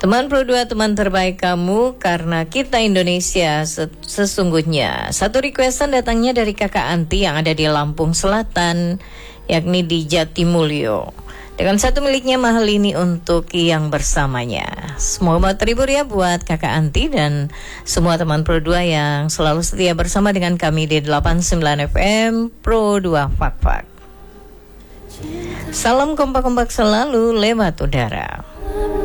Teman Pro 2, teman terbaik kamu, karena kita Indonesia sesungguhnya. Satu requestan datangnya dari kakak Anti yang ada di Lampung Selatan, yakni di Jatimulyo. Dengan satu miliknya mahal ini untuk yang bersamanya. Semoga terhibur ya buat kakak Anti dan semua teman Pro 2 yang selalu setia bersama dengan kami di 89 FM Pro 2 Fak Fak. Salam kompak-kompak selalu lewat udara.